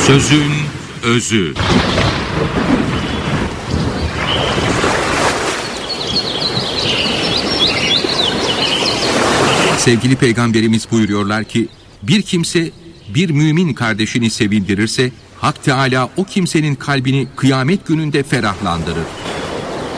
Sözün özü. Sevgili Peygamberimiz buyuruyorlar ki, bir kimse bir mümin kardeşini sevindirirse, Hak Teâlâ o kimsenin kalbini kıyamet gününde ferahlandırır.